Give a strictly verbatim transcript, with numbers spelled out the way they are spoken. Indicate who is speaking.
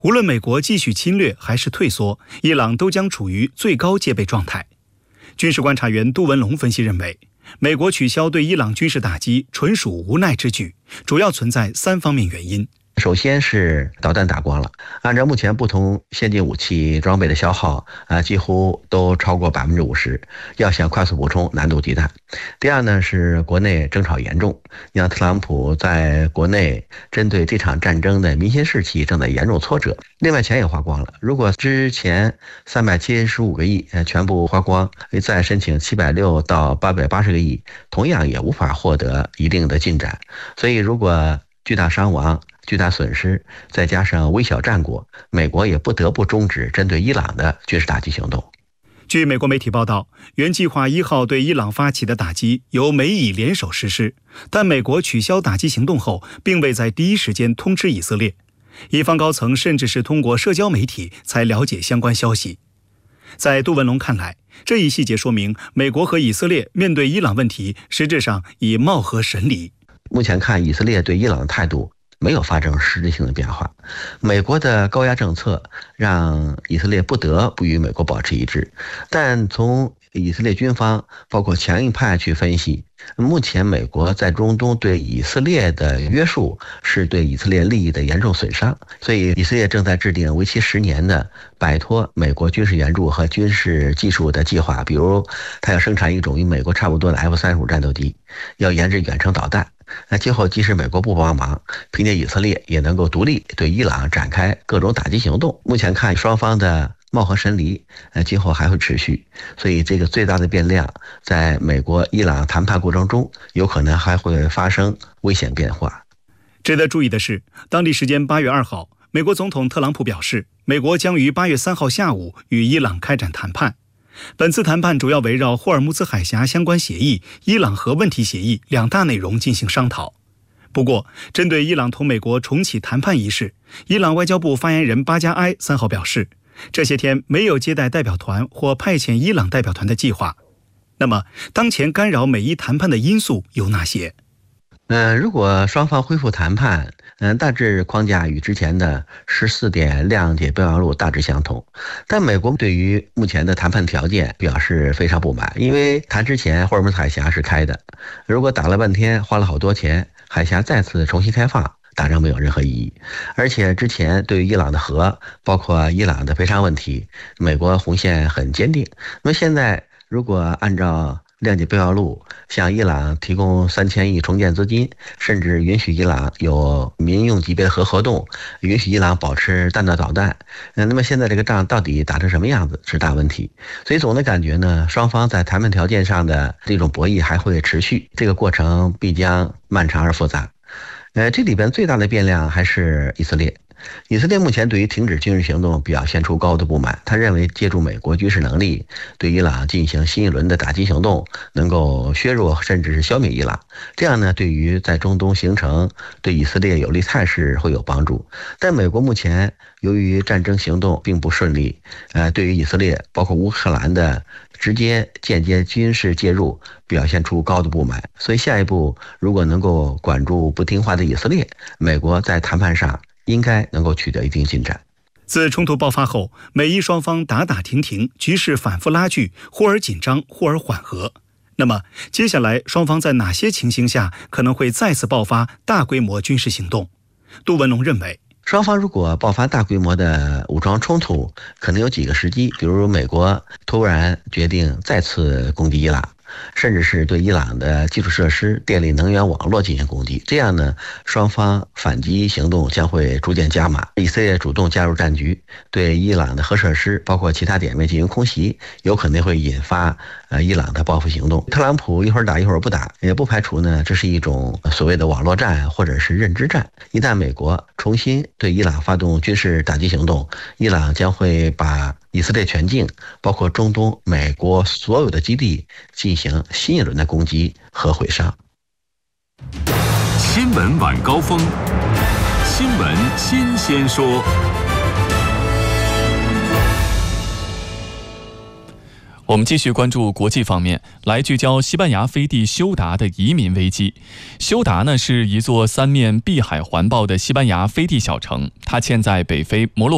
Speaker 1: 无论美国继续侵略还是退缩，伊朗都将处于最高戒备状态。军事观察员杜文龙分析认为，美国取消对伊朗军事打击纯属无奈之举，主要存在三方面原因。
Speaker 2: 首先是导弹打光了，按照目前不同先进武器装备的消耗啊，几乎都超过百分之五十，要想快速补充难度极大。第二呢是国内争吵严重，让特朗普在国内针对这场战争的民心士气正在严重挫折。另外钱也花光了，如果之前三百七十五个亿呃全部花光，再申请七百六到八百八十个亿，同样也无法获得一定的进展。所以如果巨大伤亡、巨大损失，再加上微小战果，美国也不得不终止针对伊朗的军事打击行动。
Speaker 1: 据美国媒体报道，原计划一号对伊朗发起的打击由美以联手实施，但美国取消打击行动后，并未在第一时间通知以色列。伊方高层甚至是通过社交媒体才了解相关消息。在杜文龙看来，这一细节说明美国和以色列面对伊朗问题实质上已貌合神离。
Speaker 2: 目前看，以色列对伊朗的态度没有发生实质性的变化，美国的高压政策让以色列不得不与美国保持一致，但从以色列军方包括强硬派去分析，目前美国在中东对以色列的约束是对以色列利益的严重损伤，所以以色列正在制定为期十年的摆脱美国军事援助和军事技术的计划，比如它要生产一种与美国差不多的 F 三十五 战斗机，要研制远程导弹。那今后即使美国不帮忙，凭借以色列也能够独立对伊朗展开各种打击行动。目前看双方的貌合神离，呃，今后还会持续，所以这个最大的变量在美国伊朗谈判过程中有可能还会发生危险变化。
Speaker 1: 值得注意的是，当地时间八月二号，美国总统特朗普表示，美国将于八月三号下午与伊朗开展谈判。本次谈判主要围绕霍尔木兹海峡相关协议、伊朗核问题协议两大内容进行商讨。不过，针对伊朗同美国重启谈判一事，伊朗外交部发言人巴加埃三号表示，这些天没有接待代表团或派遣伊朗代表团的计划。那么，当前干扰美伊谈判的因素有哪些？
Speaker 2: 呃，如果双方恢复谈判，嗯，大致框架与之前的十四点谅解备忘录大致相同，但美国对于目前的谈判条件表示非常不满，因为谈之前霍尔木兹海峡是开的，如果打了半天花了好多钱，海峡再次重新开放，打仗没有任何意义。而且之前对于伊朗的核，包括伊朗的赔偿问题，美国红线很坚定。那么现在如果按照谅解备忘录向伊朗提供三千亿重建资金，甚至允许伊朗有民用级别的核活动，允许伊朗保持弹道导弹，那么现在这个仗到底打成什么样子是大问题。所以总的感觉呢，双方在谈判条件上的这种博弈还会持续，这个过程必将漫长而复杂。呃，这里边最大的变量还是以色列。以色列目前对于停止军事行动表现出高度不满，他认为借助美国军事能力对伊朗进行新一轮的打击行动，能够削弱甚至是消灭伊朗，这样呢，对于在中东形成对以色列有利态势会有帮助。但美国目前由于战争行动并不顺利，呃，对于以色列包括乌克兰的直接间接军事介入表现出高度不满，所以下一步如果能够管住不听话的以色列，美国在谈判上应该能够取得一定进展。
Speaker 1: 自冲突爆发后，美伊双方打打停停，局势反复拉锯，忽而紧张，忽而缓和。那么，接下来双方在哪些情形下可能会再次爆发大规模军事行动？杜文龙认为，
Speaker 2: 双方如果爆发大规模的武装冲突，可能有几个时机，比如美国突然决定再次攻击伊朗，甚至是对伊朗的基础设施、电力能源网络进行攻击，这样呢，双方反击行动将会逐渐加码。以色列主动加入战局，对伊朗的核设施包括其他点位进行空袭，有可能会引发呃伊朗的报复行动。特朗普一会儿打一会儿不打，也不排除呢这是一种所谓的网络战或者是认知战。一旦美国重新对伊朗发动军事打击行动，伊朗将会把以色列全境，包括中东美国所有的基地进行新一轮的攻击和毁伤。
Speaker 3: 新闻晚高峰，新闻新鲜说。
Speaker 4: 我们继续关注国际方面，来聚焦西班牙飞地休达的移民危机。休达呢是一座三面碧海环抱的西班牙飞地小城，它建在北非摩洛